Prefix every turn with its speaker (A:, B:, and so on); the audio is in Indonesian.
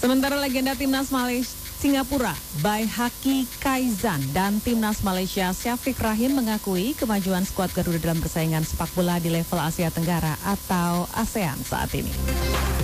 A: Sementara legenda timnas Malaysia Singapura by Haki Kaizan dan timnas Malaysia Syafiq Rahim mengakui kemajuan skuad Garuda dalam persaingan sepak bola di level Asia Tenggara atau ASEAN saat ini.